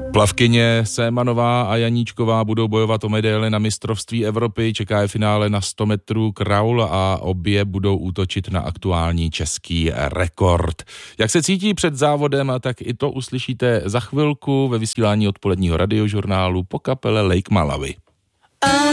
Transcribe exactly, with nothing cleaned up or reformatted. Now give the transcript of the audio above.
Plavkyně Sémanová a Janíčková budou bojovat o medaile na mistrovství Evropy. Čeká je finále na sto metrů kraul a obě budou útočit na aktuální český rekord. Jak se cítí před závodem, tak i to uslyšíte za chvilku ve vysílání odpoledního radiožurnálu po kapele Lake Malawi.